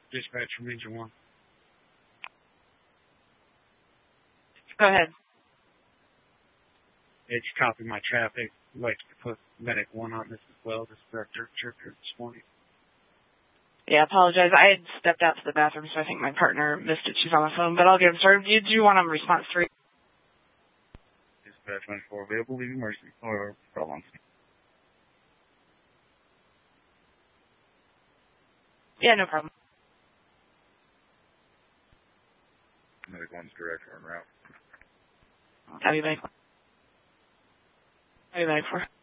Dispatch from Region 1. Go ahead. It's copy my traffic. I'd like to put Medic 1 on this as well. This director trip here this morning. Yeah, I apologize. I had stepped out to the bathroom, so I think my partner missed it. She's on the phone, but I'll get him started. Do you want him response 3? Dispatch 94 available. Leave emergency or problems. Yeah, no problem. Medic 1's direct en route. Copy, Medic 1. Copy, Medic 4.